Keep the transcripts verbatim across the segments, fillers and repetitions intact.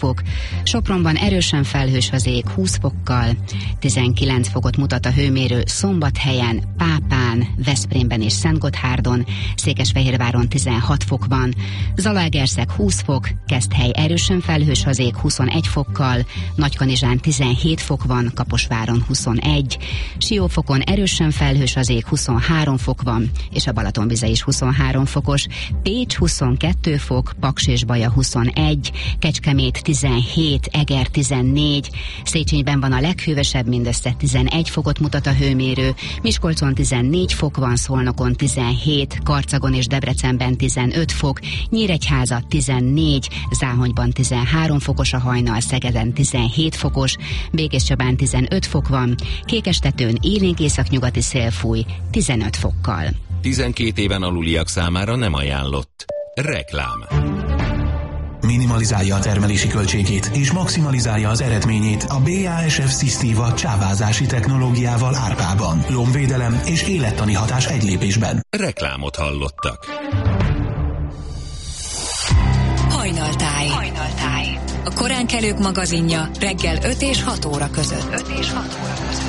fok, Sopronban erősen felhős az ég húsz fokkal, tizenkilenc fokot mutat a hőmérő Szombathelyen, Pápán, Veszprémben és Szentgotthárdon, Székesfehérváron tizenhat fok van, Zalaegerszeg húsz fok, Keszthely erősen felhős az ég huszonegy fokkal, Nagykanizsán tizenhét fok van, Kaposváron huszonegy, Siófokon erősen felhős az ég huszonhárom fok van, és a Balatonvize is huszonhárom fokos, Pécs huszonkettő fok, Paks és Baja huszonegy, Kecskemét tizenhét, Eger tizennégy, Széchenyben van a leghősebb, mindössze tizenegy fokot mutat a hőmérő, Miskolcon tizennégy fok van, Szolnokon tizenhét, Karcagon és Debrecenben tizenöt fok, Nyíregyháza tizennégy, Záhonyban tizenhárom fokos a hajnal, Szegeden tizenhét fokos, Békéscsabán tizenöt fok van, Kékestetőn élénk északnyugati szél fúj tizenöt fokkal. tizenkét éven aluliak számára nem ajánlott. Reklám. Minimalizálja a termelési költségét és maximalizálja az eredményét a bé á es ef Szisztiva csávázási technológiával Árpában. Lombvédelem és élettani hatás egy lépésben. Reklámot hallottak. Hajnaltáj. Hajnaltáj. A koránkelők magazinja reggel öt és hat óra között. öt és hat óra között.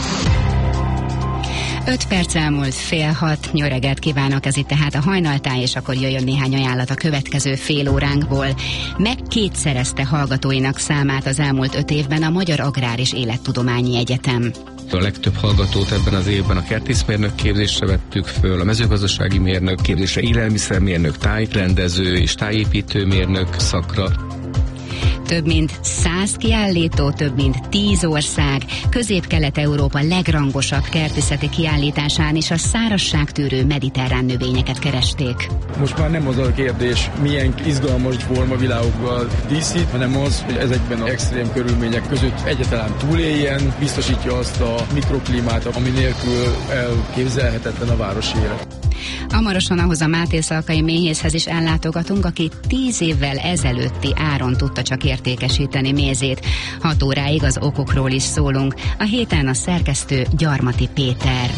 öt perc elmúlt fél hat, jó reggelt kívánok, ez itt tehát a Hajnaltáj, és akkor jöjjön néhány ajánlat a következő fél óránkból. Megkétszerezte hallgatóinak számát az elmúlt öt évben a Magyar Agrár és Élettudományi Egyetem. A legtöbb hallgatót ebben az évben a kertészmérnök képzésre vettük föl, a mezőgazdasági mérnök képzésre, élelmiszermérnök, tájrendező és tájépítőmérnök szakra. Több mint száz kiállító, több mint tíz ország, Közép-Kelet-Európa legrangosabb kertészeti kiállításán is a szárazságtűrő mediterrán növényeket keresték. Most már nem az a kérdés, milyen izgalmas formavilágokkal díszít, hanem az, hogy ezekben az extrém körülmények között egyáltalán túléljen, biztosítja azt a mikroklímát, ami nélkül elképzelhetetlen a városi élet. Hamarosan ahhoz a Máté-Szalkai méhészhez is ellátogatunk, aki tíz évvel ezelőtti áron tudta csak értékesíteni mézét. Hat óráig az okokról is szólunk. A héten a szerkesztő Gyarmati Péter.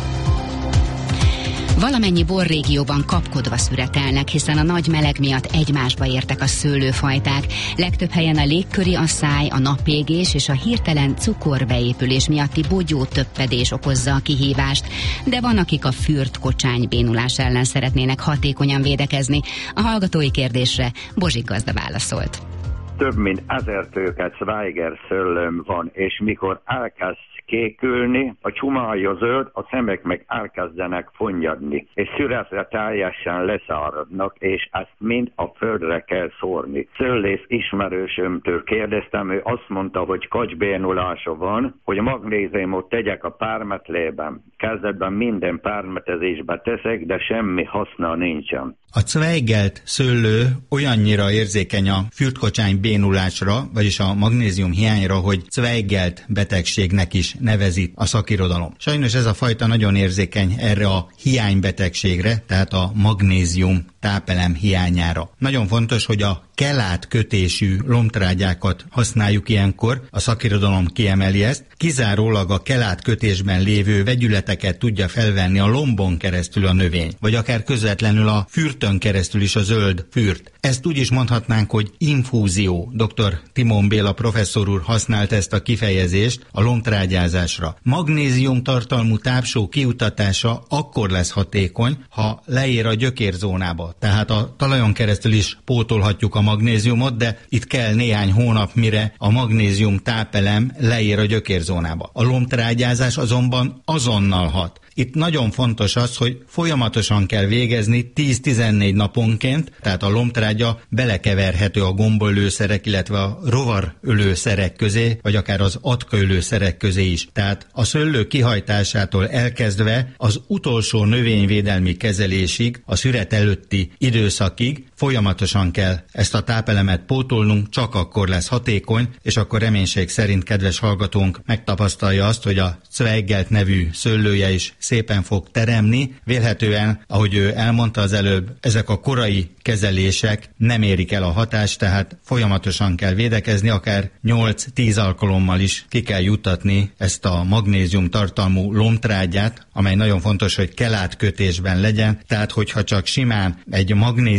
Valamennyi borrégióban kapkodva szüretelnek, hiszen a nagy meleg miatt egymásba értek a szőlőfajták. Legtöbb helyen a légköri asszály, a napégés és a hirtelen cukorbeépülés miatti bogyó töppedés okozza a kihívást, de van, akik a fürt kocsánybénulás ellen szeretnének hatékonyan védekezni. A hallgatói kérdésre Bozsik gazda válaszolt. Több mint ezer tőket Schweiger szőlőm van, és mikor elkezd kékülni, a csumája zöld, a szemek meg elkezdenek fonnyadni, és szüretre teljesen leszáradnak, és ezt mind a földre kell szórni. Szőlész ismerősömtől kérdeztem, ő azt mondta, hogy kacsbénulása van, hogy magnéziumot tegyek a pármetlében. Kezdetben minden pármetezésbe teszek, de semmi haszna nincsen. A Zweigelt szőlő olyannyira érzékeny a fürtkocsány bénulásra, vagyis a magnézium hiányra, hogy Zweigelt betegségnek is nevezi a szakirodalom. Sajnos ez a fajta nagyon érzékeny erre a hiánybetegségre, tehát a magnézium tápelem hiányára. Nagyon fontos, hogy a kelát kötésű lombtrágyákat használjuk ilyenkor, a szakirodalom kiemeli ezt, kizárólag a kelát kötésben lévő vegyületeket tudja felvenni a lombon keresztül a növény, vagy akár közvetlenül a fürtön keresztül is a zöld fürt. Ezt úgy is mondhatnánk, hogy infúzió. dr. Timon Béla professzor úr használt ezt a kifejezést a lombtrágyázásra. Magnézium tartalmú tápsó kiutatása akkor lesz hatékony, ha leér a gyökérzónába. Tehát a talajon keresztül is pótolhatjuk a magnéziumot, de itt kell néhány hónap, mire a magnézium tápelem leér a gyökérzónába. A lombtrágyázás azonban azonnal hat. Itt nagyon fontos az, hogy folyamatosan kell végezni tíz-tizennégy naponként, tehát a lombtrágya belekeverhető a gombolőszerek, illetve a rovarölőszerek közé, vagy akár az atkaölőszerek közé is. Tehát a szőlő kihajtásától elkezdve az utolsó növényvédelmi kezelésig, a szüret előtti időszakig folyamatosan kell ezt a tápelemet pótolnunk, csak akkor lesz hatékony, és akkor reménység szerint kedves hallgatónk megtapasztalja azt, hogy a Zweigelt nevű szőlője is szépen fog teremni. Vélhetően, ahogy ő elmondta az előbb, ezek a korai kezelések nem érik el a hatást, tehát folyamatosan kell védekezni, akár nyolc-tíz alkalommal is ki kell juttatni ezt a magnézium tartalmú lombtrágyát, amely nagyon fontos, hogy kelátkötésben legyen, tehát hogyha csak simán egy magnézium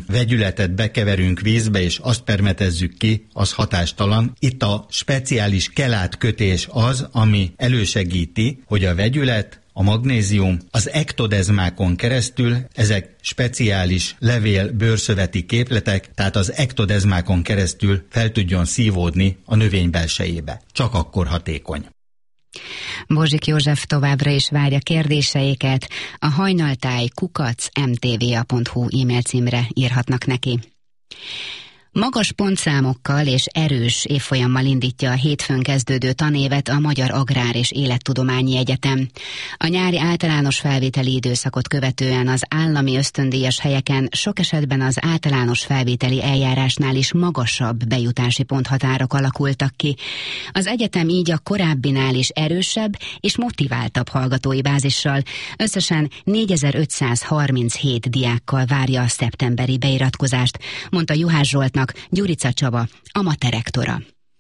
vegyületet bekeverünk vízbe, és azt permetezzük ki, az hatástalan. Itt a speciális kelátkötés az, ami elősegíti, hogy a vegyület, a magnézium az ektodezmákon keresztül, ezek speciális levél-bőrszöveti képletek, tehát az ektodezmákon keresztül fel tudjon szívódni a növény belsejébe. Csak akkor hatékony. Bozsik József továbbra is várja kérdéseiket. A hajnaltáj kukac em té vé á pont hú e-mail címre írhatnak neki. Magas pontszámokkal és erős évfolyammal indítja a hétfőn kezdődő tanévet a Magyar Agrár és Élettudományi Egyetem. A nyári általános felvételi időszakot követően az állami ösztöndíjas helyeken sok esetben az általános felvételi eljárásnál is magasabb bejutási ponthatárok alakultak ki. Az egyetem így a korábbinál is erősebb és motiváltabb hallgatói bázissal összesen négyezer-ötszázharminchét diákkal várja a szeptemberi beiratkozást, mondta Juhász Zsoltnak Gyurica Csaba, a MATE rektora.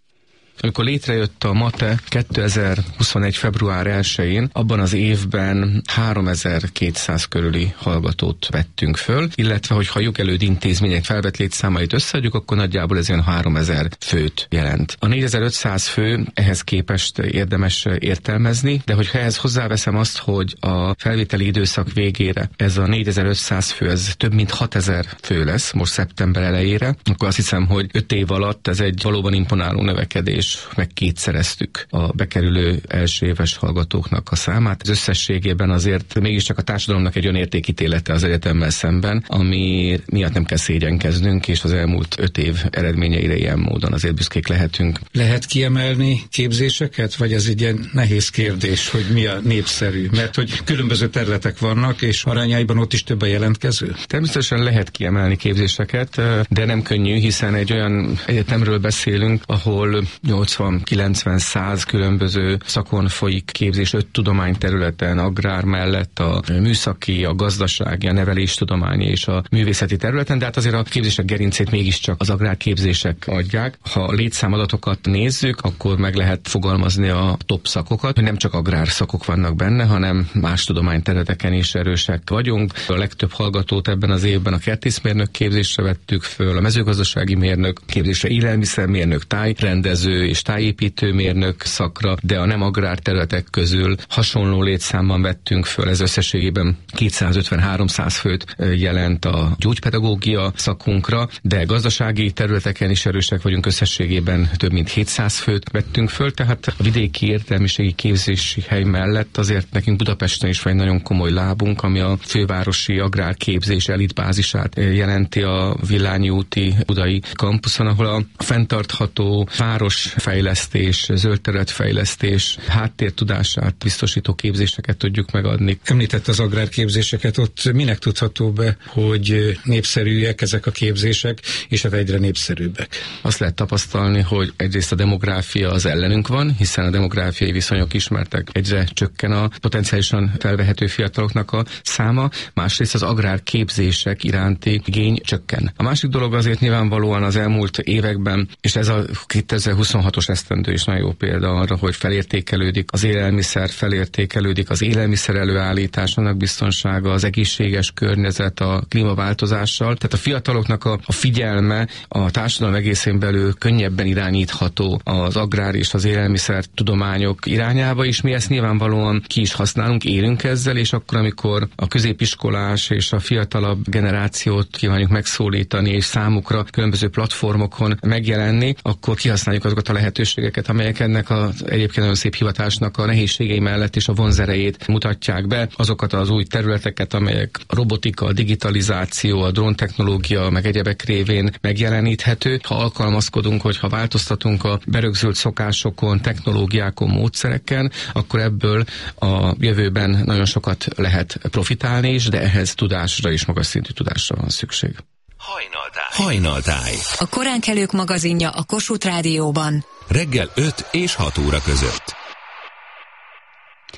Amikor létrejött a MATE kétezer-huszonegy. február elsején, abban az évben háromezer-kétszáz körüli hallgatót vettünk föl, illetve hogyha a jogelőd intézmények felvett létszámait összeadjuk, akkor nagyjából ez ilyen háromezer főt jelent. A négyezer-ötszáz fő ehhez képest érdemes értelmezni, de hogyha ehhez hozzáveszem azt, hogy a felvételi időszak végére ez a négyezer-ötszáz fő, ez több mint hatezer fő lesz most szeptember elejére, akkor azt hiszem, hogy öt év alatt ez egy valóban imponáló növekedés, meg kétszereztük a bekerülő első éves hallgatóknak a számát. Az összességében azért mégiscsak a társadalomnak egy olyan értékítélete az egyetemmel szemben, ami miatt nem kell szégyenkeznünk, és az elmúlt öt év eredményeire ilyen módon azért büszkék lehetünk. Lehet kiemelni képzéseket, vagy ez egy ilyen nehéz kérdés, hogy mi a népszerű? Mert hogy különböző területek vannak, és arányaiban ott is több a jelentkező? Természetesen lehet kiemelni képzéseket, de nem könnyű, hiszen egy olyan egyetemről beszélünk, ahol nyolcvan, kilencven, száz különböző szakon folyik képzés öt tudományterületen, agrár mellett a műszaki, a gazdasági, a neveléstudományi és a művészeti területen, de hát azért a képzések gerincét mégiscsak az agrárképzések adják. Ha a létszámadatokat nézzük, akkor meg lehet fogalmazni a top szakokat, hogy nem csak agrárszakok vannak benne, hanem más tudományterületeken is erősek vagyunk. A legtöbb hallgatót ebben az évben a kertészmérnök képzésre vettük föl, a mezőgazdasági mérnök képzésre, élelmiszermérnök, tájrendező és tájépítőmérnök szakra, de a nem agrár területek közül hasonló létszámban vettünk föl, ez összességében kétszázötven-háromszáz főt jelent a gyógypedagógia szakunkra, de gazdasági területeken is erősek vagyunk, összességében több mint hétszáz főt vettünk föl, tehát a vidéki értelmiségi képzési hely mellett azért nekünk Budapesten is van egy nagyon komoly lábunk, ami a fővárosi agrárképzés elitbázisát jelenti a Villányi úti budai kampuszon, ahol a fenntartható városfejlesztés, zöldterületfejlesztés, háttértudását biztosító képzéseket tudjuk megadni. Említett az agrárképzéseket, ott minek tudható be, hogy népszerűek ezek a képzések, és hát egyre népszerűbbek? Azt lehet tapasztalni, hogy egyrészt a demográfia az ellenünk van, hiszen a demográfiai viszonyok ismertek, egyre csökken a potenciálisan felvehető fiataloknak a száma, másrészt az agrárképzések iránti igény csökken. A másik dolog azért nyilvánvalóan az elmúlt években, és ez a kétezer-huszonhatos esztendő is nagyon jó példa arra, hogy felértékelődik az élelmiszer, felértékelődik az élelmiszer előállítás, annak biztonsága, az egészséges környezet a klímaváltozással. Tehát a fiataloknak a, a figyelme a társadalom egészén belül könnyebben irányítható az agrár és az élelmiszer tudományok irányába, és mi ezt nyilvánvalóan ki is használunk, élünk ezzel, és akkor, amikor a középiskolás és a fiatalabb generációt kívánjuk megszólítani, és számukra különböző platformokon megjelenni, akkor kihasználjuk azokat a lehetőségeket, amelyek ennek az egyébként nagyon szép hivatásnak a nehézségei mellett és a vonzerejét mutatják be, azokat az új területeket, amelyek a robotika, a digitalizáció, a dróntechnológia, meg egyebek révén megjeleníthető. Ha alkalmazkodunk, hogy ha változtatunk a berögzült szokásokon, technológiákon, módszereken, akkor ebből a jövőben nagyon sokat lehet profitálni is, de ehhez tudásra és magas szintű tudásra van szükség. Hajnaltáj. Hajnaltáj. A koránkelők magazinja a Kossuth Rádióban. Reggel öt és hat óra között.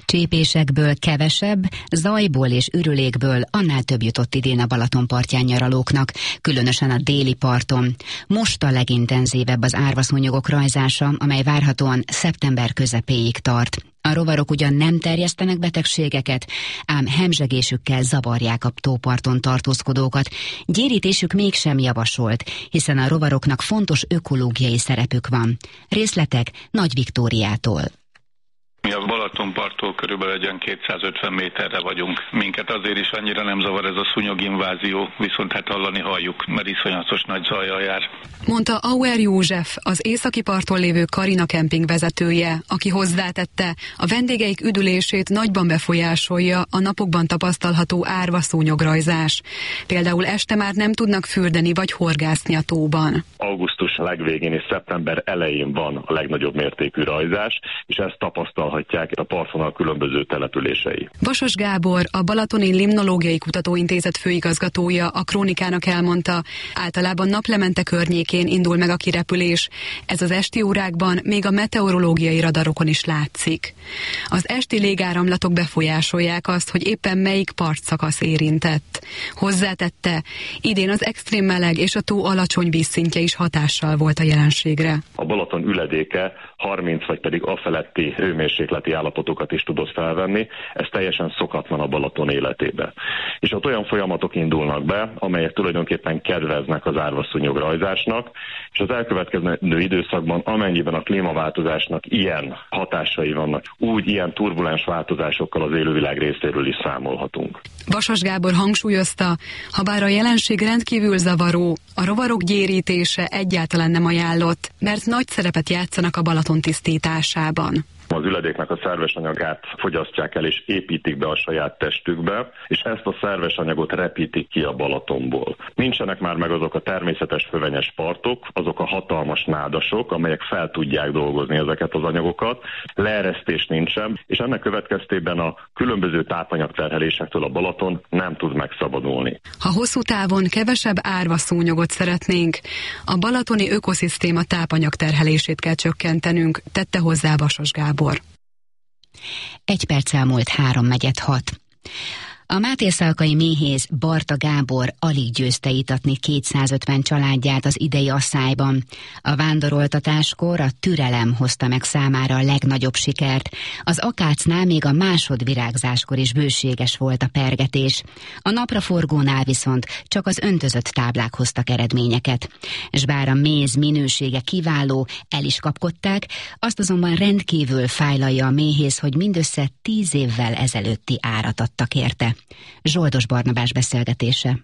Csépésekből kevesebb, zajból és ürülékből annál több jutott idén a Balaton partján nyaralóknak, különösen a déli parton. Most a legintenzívebb az árvaszúnyogok rajzása, amely várhatóan szeptember közepéig tart. A rovarok ugyan nem terjesztenek betegségeket, ám hemzsegésükkel zavarják a tóparton tartózkodókat. Gyérítésük mégsem javasolt, hiszen a rovaroknak fontos ökológiai szerepük van. Részletek Nagy Viktóriától. Mi a Balatonparttól körülbelül egy olyan kétszázötven méterre vagyunk. Minket azért is annyira nem zavar ez a szúnyoginvázió, viszont hát hallani halljuk, mert iszonyatos nagy zajjal jár. Mondta Auer József, az északi parton lévő Karina Kemping vezetője, aki hozzátette, a vendégeik üdülését nagyban befolyásolja a napokban tapasztalható árvaszúnyograjzás. Például este már nem tudnak fürdeni vagy horgászni a tóban. Augusztus legvégén és szeptember elején van a legnagyobb mértékű rajzás, és ezt tapasztalhatják a partvonal különböző települései. Vasas Gábor, a Balatoni Limnológiai Kutatóintézet főigazgatója a Krónikának elmondta, általában naplemente környékén indul meg a kirepülés. Ez az esti órákban még a meteorológiai radarokon is látszik. Az esti légáramlatok befolyásolják azt, hogy éppen melyik partszakasz érintett. Hozzátette, idén az extrém meleg és a tó alacsony vízszintje is hatással volt a jelenségre. A Balaton üledéke harminc vagy pedig afeletti hőmérsékleti állapotokat is tudott felvenni, ez teljesen szokatlan a Balaton életébe. És ott olyan folyamatok indulnak be, amelyek tulajdonképpen kedveznek az árvaszúnyograjzásnak, és az elkövetkező időszakban, amennyiben a klímaváltozásnak ilyen hatásai vannak, úgy ilyen turbulens változásokkal az élővilág részéről is számolhatunk. Vasas Gábor hangsúlyozta, ha bár a jelenség rendkívül zavaró, a rovarok gyérítése egyáltalán nem ajánlott, mert nagy szerepet játszanak a Balaton tisztításában. Az üledéknek a szerves anyagát fogyasztják el és építik be a saját testükbe, és ezt a szerves anyagot repítik ki a Balatonból. Nincsenek már meg azok a természetes fövenyes partok, azok a hatalmas nádasok, amelyek fel tudják dolgozni ezeket az anyagokat, leeresztés nincsen, és ennek következtében a különböző tápanyagterhelésektől a Balaton nem tud megszabadulni. Ha hosszú távon kevesebb árvaszúnyogot szeretnénk, a balatoni ökoszisztéma tápanyagterhelését kell csökkentenünk, tette hozzá Vasas Gábor. Egy perc elmúlt három negyed hat. A mátészalkai méhész Barta Gábor alig győzte itatni kétszázötven családját az idei asszályban. A vándoroltatáskor a türelem hozta meg számára a legnagyobb sikert. Az akácnál még a másodvirágzáskor is bőséges volt a pergetés. A napraforgónál viszont csak az öntözött táblák hoztak eredményeket. És bár a méz minősége kiváló, el is kapkodták, azt azonban rendkívül fájlalja a méhész, hogy mindössze tíz évvel ezelőtti árat adtak érte. Zsoldos Barnabás beszélgetése.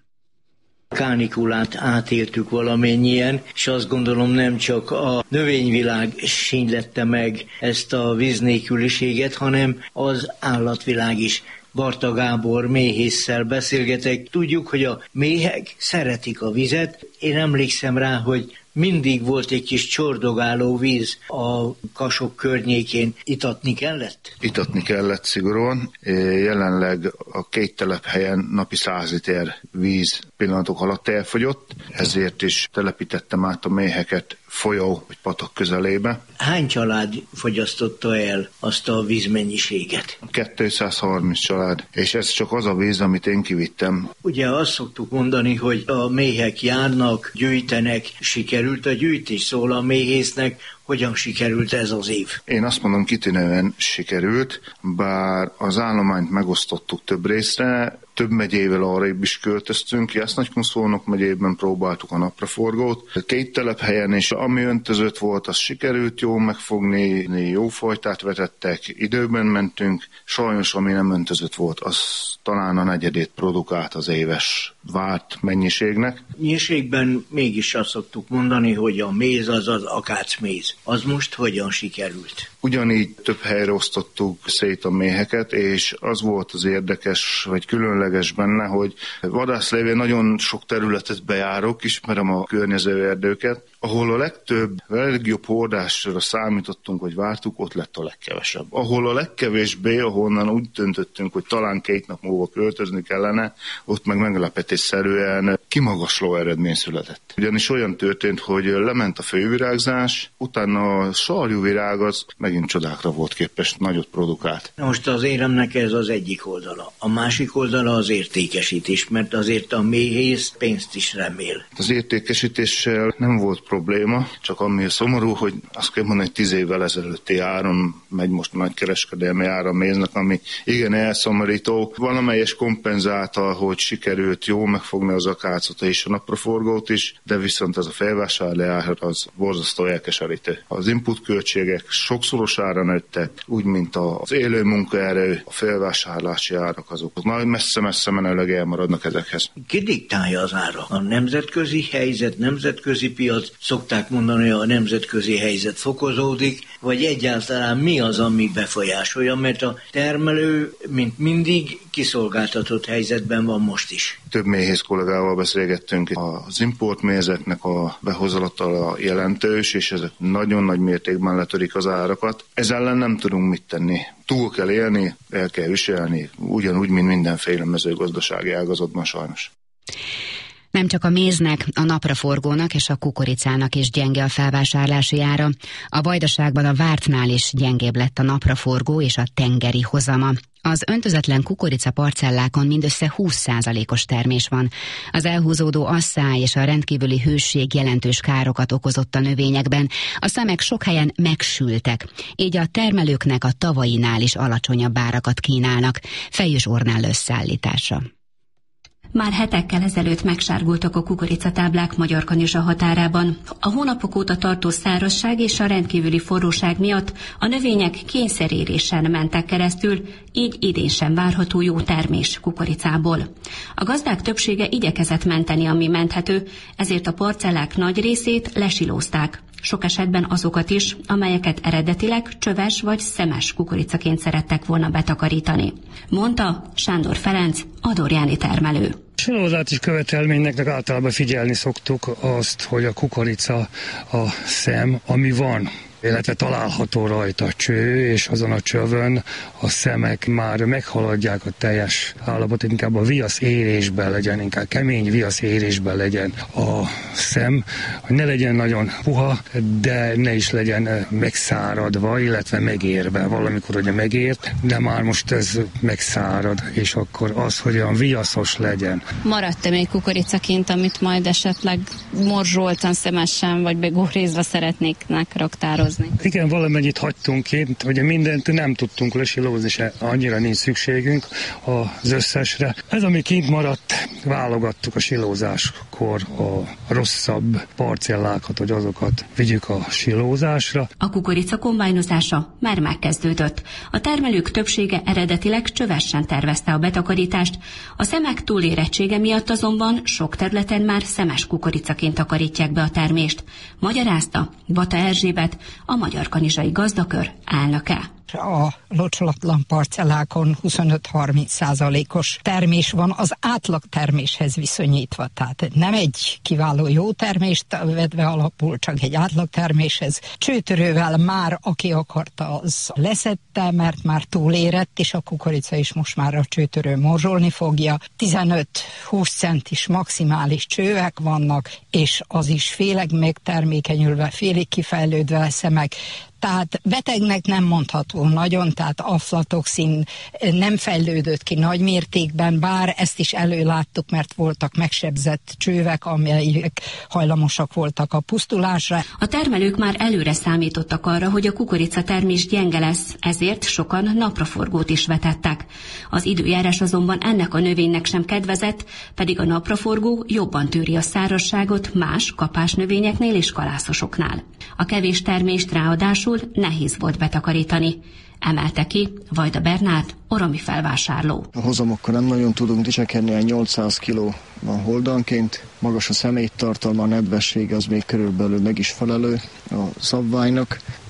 Kánikulát átéltük valamennyien, és azt gondolom nem csak a növényvilág sínylette meg ezt a víznélküliséget, hanem az állatvilág is. Barta Gábor méhésszel beszélgetek. Tudjuk, hogy a méhek szeretik a vizet. Én emlékszem rá, hogy mindig volt egy kis csordogáló víz a Kasok környékén. Itatni kellett? Itatni kellett szigorúan. Jelenleg a két telephelyen napi száz liter víz pillanatok alatt elfogyott, ezért is telepítettem át a méheket folyó vagy patak közelébe. Hány család fogyasztotta el azt a vízmennyiséget? kétszázharminc család, és ez csak az a víz, amit én kivittem. Ugye azt szoktuk mondani, hogy a méhek járnak, gyűjtenek, sikerült a gyűjtés, szól a méhésznek, hogyan sikerült ez az év? Én azt mondom, kitűnően sikerült, bár az állományt megosztottuk több részre, több megyével arrébb is költöztünk, Jász-Nagykunszolnok megyében próbáltuk a napraforgót. Két telephelyen is, ami öntözött volt, az sikerült jól megfogni, jó fajtát vetettek, időben mentünk, sajnos ami nem öntözött volt, az talán a negyedét produkált az éves várt mennyiségnek. Nyírségben mégis azt szoktuk mondani, hogy a méz az az akácméz. Az most hogyan sikerült? Ugyanígy több helyre osztottuk szét a méheket, és az volt az érdekes, vagy különleges benne, hogy vadász lévén nagyon sok területet bejárok, ismerem a környező erdőket. Ahol a legtöbb, a legjobb hordásra számítottunk, vagy vártuk, ott lett a legkevesebb. Ahol a legkevésbé, ahonnan úgy döntöttünk, hogy talán két nap múlva költözni kellene, ott meg meglepetésszerűen kimagasló eredmény született. Ugyanis olyan történt, hogy lement a fővirágzás, utána a sarjúvirág az megint csodákra volt képes, nagyot produkált. Most az éremnek ez az egyik oldala. A másik oldala az értékesítés, mert azért a méhész pénzt is remél. Az értékesítéssel nem volt probléma, csak ami szomorú, hogy azt kell mondani, hogy tíz évvel ezelőtti áron megy most nagy kereskedelmi ára méznek, ami igen elszomorító. Valamelyes kompenzálta, hogy sikerült jó megfogni az akácot és a napraforgót is, de viszont ez a felvásárló ár az borzasztó elkeserítő. Az input költségek sokszorosára nőttek, úgy, mint az élő munkaerő, a felvásárlási árak azok majd messze-messze menőleg elmaradnak ezekhez. Ki diktálja az ára? A nemzetközi helyzet, nemzetközi piac, szokták mondani, hogy a nemzetközi helyzet fokozódik, vagy egyáltalán mi az, ami befolyásolja, mert a termelő, mint mindig, kiszolgáltatott helyzetben van most is. Több méhész kollégával beszélgettünk, az importmézeknek a behozatala jelentős, és ezek nagyon nagy mértékben letörik az árakat. Ez ellen nem tudunk mit tenni. Túl kell élni, el kell viselni, ugyanúgy, mint mindenféle mezőgazdasági ágazatban sajnos. Nem csak a méznek, a napraforgónak és a kukoricának is gyenge a felvásárlási ára. A Vajdaságban a vártnál is gyengébb lett a napraforgó és a tengeri hozama. Az öntözetlen kukorica parcellákon mindössze húsz százalékos termés van. Az elhúzódó asszály és a rendkívüli hőség jelentős károkat okozott a növényekben. A szemek sok helyen megsültek, így a termelőknek a tavainál is alacsonyabb árakat kínálnak. Fejős Ornell összeállítása. Már hetekkel ezelőtt megsárgultak a kukoricatáblák Magyarkanizsa határában. A hónapok óta tartó szárazság és a rendkívüli forróság miatt a növények kényszerérésen mentek keresztül, így idén sem várható jó termés kukoricából. A gazdák többsége igyekezett menteni, ami menthető, ezért a parcellák nagy részét lesilózták. Sok esetben azokat is, amelyeket eredetileg csöves vagy szemes kukoricaként szerettek volna betakarítani. Mondta Sándor Ferenc, adorjáni termelő. Silózási követelménynek általában figyelni szoktuk azt, hogy a kukorica a szem, ami van, illetve található rajta cső, és azon a csövön a szemek már meghaladják a teljes állapotot, inkább a viasz érésben legyen, inkább kemény viasz érésben legyen a szem, hogy ne legyen nagyon puha, de ne is legyen megszáradva, illetve megérve. Valamikor ugye megért, de már most ez megszárad, és akkor az, hogy olyan viaszos legyen. Maradt-e még kukoricaként, amit majd esetleg morzsoltan, szemesen vagy begórézva szeretnéknek raktározni? Igen, valamennyit hagytunk ki, hogy mindent nem tudtunk lesilózni, se annyira nincs szükségünk az összesre. Ez, ami kint maradt, válogattuk a silózáskor a rosszabb parcellákat, hogy azokat vigyük a silózásra. A kukorica kombájnozása már megkezdődött. A termelők többsége eredetileg csövesen tervezte a betakarítást, a szemek túlérettsége miatt azonban sok területen már szemes kukoricaként takarítják be a termést. Magyarázta Bata Erzsébet, a Magyarkanizsai Gazdakör elnöke. A locsolatlan parcellákon huszonöt-harminc százalékos termés van az átlag terméshez viszonyítva. Tehát nem egy kiváló jó termést vedve alapul, csak egy átlag terméshez. Csőtörővel már aki akarta, az leszedte, mert már túlérett, és a kukorica is most már a csőtörő morzsolni fogja. tizenöt-húsz centis maximális csővek vannak, és az is félig megtermékenyülve, félig kifejlődve szemek. Tehát betegnek nem mondható nagyon, tehát aflatoxin nem fejlődött ki nagy mértékben, bár ezt is előláttuk, mert voltak megsebzett csővek, amelyek hajlamosak voltak a pusztulásra. A termelők már előre számítottak arra, hogy a kukoricatermés gyenge lesz, ezért sokan napraforgót is vetettek. Az időjárás azonban ennek a növénynek sem kedvezett, pedig a napraforgó jobban tűri a szárazságot más kapásnövényeknél és kalászosoknál. A kevés termést ráadásul nehéz volt betakarítani. Emelte ki Vajda Bernárd, oromi felvásárló. A hozamokkal nem nagyon tudunk dicsekedni, a nyolcszáz kiló van holdanként. Magas a személytartalma, a nedvesség az még körülbelül meg is felelő a szabványnak.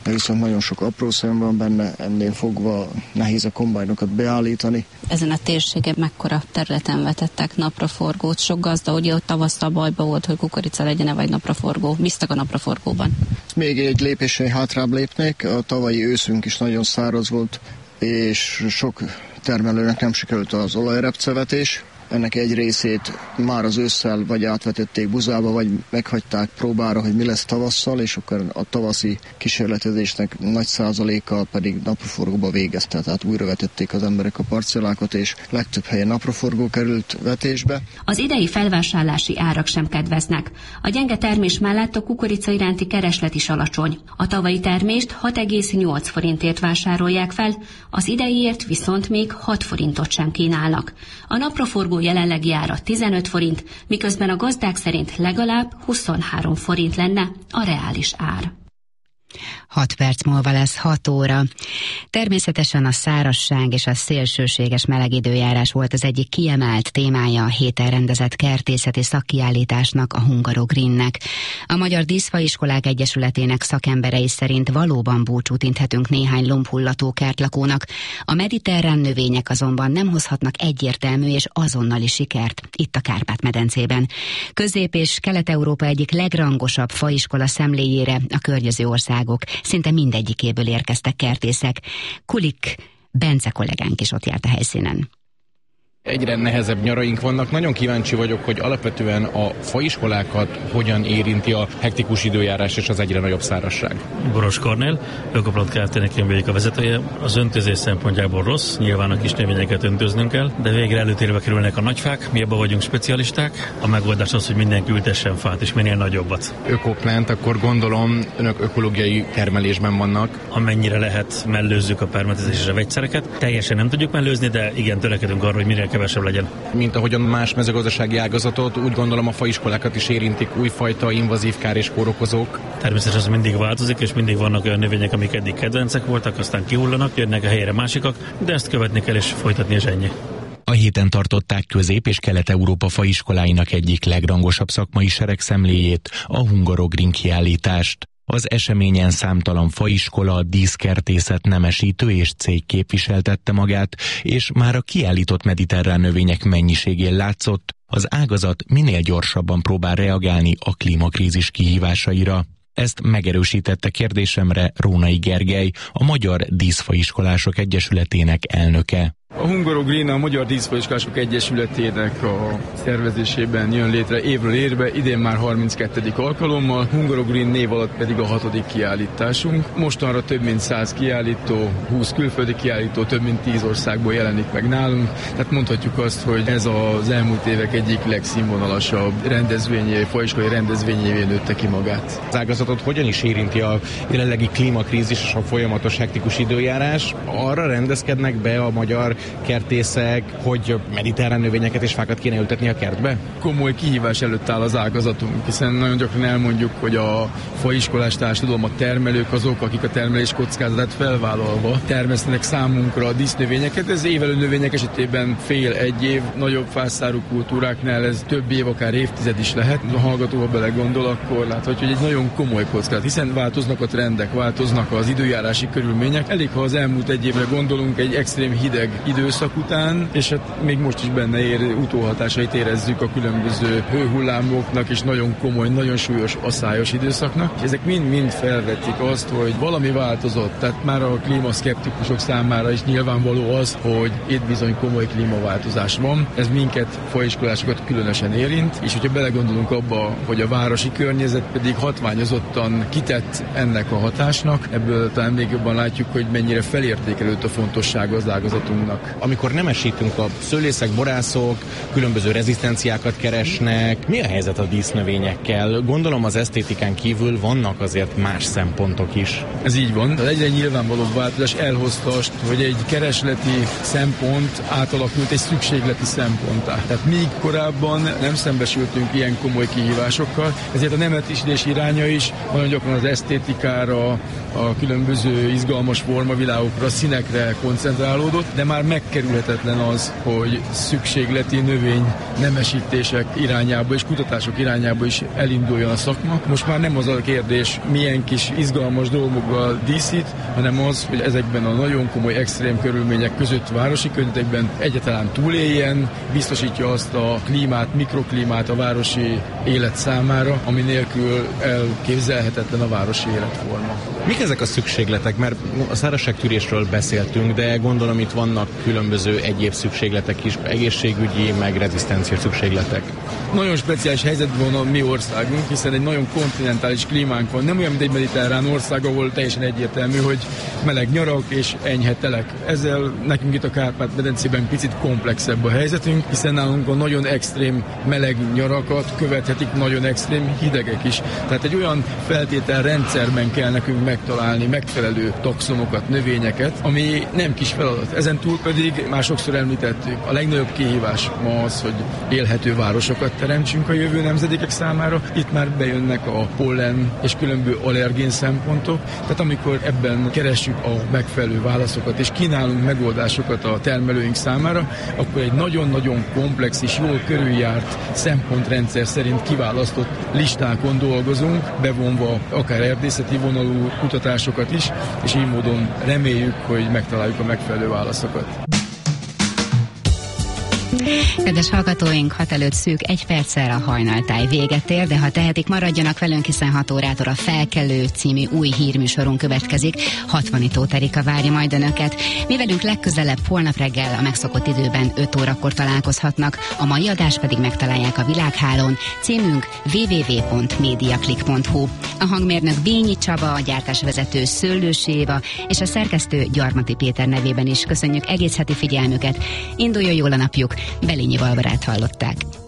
de viszont nagyon sok apró szem van benne, ennél fogva nehéz a kombájnokat beállítani. Ezen a térségen mekkora területen vetettek napraforgót? Sok gazda, ugye ott tavasszal bajba volt, hogy kukorica legyen vagy napraforgó. Bíztak a napraforgóban? Még egy lépéssel hátrább lépnék, a tavalyi őszünk is nagyon száraz volt, és sok termelőnek nem sikerült az olajrepcevetés. Ennek egy részét már az ősszel vagy átvetették buzába, vagy meghagyták próbára, hogy mi lesz tavasszal, és akkor a tavaszi kísérletezésnek nagy százalékkal pedig napraforgóba végezte. Tehát újra vetették az emberek a parcellákat, és legtöbb helyen napraforgó került vetésbe. Az idei felvásárlási árak sem kedveznek. A gyenge termés mellett a kukorica iránti kereslet is alacsony. A tavalyi termést hat egész nyolc forintért vásárolják fel, az ideiért viszont még hat forintot sem kínálnak. A napraforgó jelenlegi ára tizenöt forint, miközben a gazdák szerint legalább huszonhárom forint lenne a reális ár. hat perc múlva lesz hat óra. Természetesen a szárazság és a szélsőséges meleg időjárás volt az egyik kiemelt témája a héten rendezett kertészeti szakkiállításnak, a Hungarogreennek. A Magyar Díszfaiskolák Egyesületének szakemberei szerint valóban búcsút inthetünk néhány lombhullató kertlakónak. A mediterrán növények azonban nem hozhatnak egyértelmű és azonnali sikert itt a Kárpát-medencében. Közép- és Kelet-Európa egyik legrangosabb faiskola szemléjére a környező országok szinte mindegyikéből érkeztek kertészek. Kulik Bence kollégánk is ott járt a helyszínen. Egyre nehezebb nyaraink vannak. Nagyon kíváncsi vagyok, hogy alapvetően a faiskolákat hogyan érinti a hektikus időjárás és az egyre nagyobb szárazság. Boros Kornél, Ökoplot Kft-nek én vagyok a vezetője. Az öntözés szempontjából rossz, nyilván a kis növényeket öntöznünk kell, de végre előtérbe kerülnek a nagyfák, mi abban vagyunk specialisták. A megoldás az, hogy mindenki ültessen fát, és minél nagyobbat. Ökoplant, akkor gondolom önök ökológiai termelésben vannak. Amennyire lehet, mellőzzük a permetezés és a vegyszereket. Teljesen nem tudjuk mellőzni, de igen, törekedünk arra, hogy minél kevesebb legyen. Mint ahogyan más mezőgazdasági ágazatot, úgy gondolom a faiskolákat is érintik újfajta invazív kár és kórokozók. Természetesen ez mindig változik, és mindig vannak olyan növények, amik eddig kedvencek voltak, aztán kihullanak, jönnek a helyére másikak, de ezt követni kell és folytatni, és ennyi. A héten tartották Közép- és Kelet-Európa faiskoláinak egyik legrangosabb szakmai seregszemléjét, a Hungarogreen kiállítást. Az eseményen számtalan faiskola, díszkertészet, nemesítő és cég képviseltette magát, és már a kiállított mediterrán növények mennyiségén látszott, az ágazat minél gyorsabban próbál reagálni a klímakrízis kihívásaira. Ezt megerősítette kérdésemre Rónai Gergely, a Magyar Díszfaiskolások Egyesületének elnöke. A Hungarogreen a Magyar Díszfaiskolások Egyesületének a szervezésében jön létre évről évre, idén már harminckettedik alkalommal, Hungarogreen név alatt pedig a hatodik kiállításunk. Mostanra több mint száz kiállító, húsz külföldi kiállító, több mint tíz országból jelenik meg nálunk, tehát mondhatjuk azt, hogy ez az elmúlt évek egyik legszínvonalasabb rendezvényé, faiskolai rendezvényévé nőtte ki magát. Az ágazatot hogyan is érinti a jelenlegi klímakrízis és a folyamatos hektikus időjárás? Arra rendezkednek be a magyar kertészek, hogy mediterrán növényeket és fákat kéne ültetni a kertbe? Komoly kihívás előtt áll az ágazatunk, hiszen nagyon gyakran elmondjuk, hogy a faiskolás társadalom, a termelők azok, akik a termelés kockázatát felvállalva termesztenek számunkra a dísznövényeket. Ez évelő növények esetében fél-egy év, nagyobb fászárú kultúráknál ez több év, akár évtized is lehet. A hallgató, ha belegondol, akkor láthatja, hogy egy nagyon komoly kockázat, hiszen változnak a trendek, változnak az időjárási körülmények. Elég, ha az elmúlt egy évre gondolunk, egy extrém hideg időszak után, és hát még most is benne ér, utóhatásait érezzük a különböző hőhullámoknak, és nagyon komoly, nagyon súlyos asszályos időszaknak. Ezek mind-mind felvetik azt, hogy valami változott, tehát már a klímaszkeptikusok számára is nyilvánvaló az, hogy itt bizony komoly klímaváltozás van. Ez minket, faiskolásokat különösen érint, és hogyha belegondolunk abba, hogy a városi környezet pedig hatványozottan kitett ennek a hatásnak, ebből talán még jobban látjuk, hogy mennyire felértékelődött a fontossága az ágazatunknak. Amikor nemesítünk, a szőlészek, borászok különböző rezisztenciákat keresnek, mi a helyzet a dísznövényekkel? Gondolom az esztétikán kívül vannak azért más szempontok is. Ez így van. Az egyre nyilvánvalóbb változás elhozta azt, hogy egy keresleti szempont átalakult egy szükségleti szemponttá. Tehát míg korábban nem szembesültünk ilyen komoly kihívásokkal, ezért a nemetítés iránya is nagyon gyakran az esztétikára, a különböző izgalmas formavilágokra, színekre koncentrálódott, de már megkerülhetetlen az, hogy szükségleti növény nemesítések irányába és kutatások irányába is elinduljon a szakma. Most már nem az a kérdés, milyen kis izgalmas dolgokkal díszít, hanem az, hogy ezekben a nagyon komoly extrém körülmények között városi környezetekben egyáltalán túléljen, biztosítja azt a klímát, mikroklímát a városi élet számára, ami nélkül elképzelhetetlen a városi életforma. Mik ezek a szükségletek? Mert a szárazságtűrésről beszéltünk, de gondolom itt vannak különböző egyéb szükségletek is, egészségügyi, meg rezisztencia szükségletek. Nagyon speciális helyzetben van a mi országunk, hiszen egy nagyon kontinentális klímánk van. Nem olyan, mint egy mediterrán ország, ahol teljesen egyértelmű, hogy meleg nyarak és enyhe telek. Ezzel nekünk itt a Kárpát-medencében picit komplexebb a helyzetünk, hiszen nálunk a nagyon extrém meleg nyarakat követhetik nagyon extrém hidegek is. Tehát egy olyan feltételrendszerben kell nekünk megtalálni megfelelő taxonokat, növényeket, ami nem kis feladat. Ezen túl pedig már sokszor említettük, a legnagyobb kihívás ma az, hogy élhető városokat teremtsünk a jövő nemzedékek számára. Itt már bejönnek a pollen és különböző allergén szempontok. Tehát amikor ebben keressük a megfelelő válaszokat és kínálunk megoldásokat a termelőink számára, akkor egy nagyon-nagyon komplex és jól körüljárt szempontrendszer szerint kiválasztott listákon dolgozunk, bevonva akár erdészeti vonalú kutatásokat is, és így módon reméljük, hogy megtaláljuk a megfelelő válaszokat. Kedves hallgatóink, hat előtt szűk egy perccel a hajnaltáj véget ér, de ha tehetik, maradjanak velünk, hiszen hat órától a Felkelő című új hírműsorunk következik. hatvanító Erika várja majd önöket. Mi velünk legközelebb holnap reggel a megszokott időben öt órakor találkozhatnak, a mai adást pedig megtalálják a világhálón. Címünk double-u double-u double-u pont mediaclick pont hu. A hangmérnök Bényi Csaba, a gyártásvezető Szőlősi Éva és a szerkesztő Gyarmati Péter nevében is köszönjük egész heti figyelmüket. Induljon jól a napjuk! Belényi Valbarát hallották.